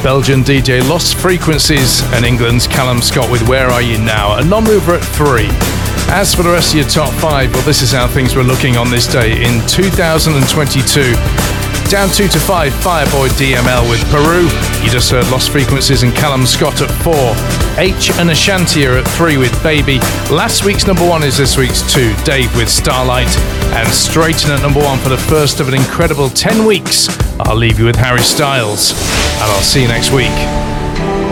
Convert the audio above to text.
Belgian DJ Lost Frequencies, and England's Callum Scott with Where Are You Now, a non-mover at 3. As for the rest of your top 5, well, this is how things were looking on this day in 2022. Down 2 to 5, Fireboy DML with Peru. You just heard Lost Frequencies and Callum Scott at 4. H and Ashanti are at 3 with Baby. Last week's number 1 is this week's 2, Dave with Starlight. And straight in at number 1 for the first of an incredible 10 weeks, I'll leave you with Harry Styles. And I'll see you next week.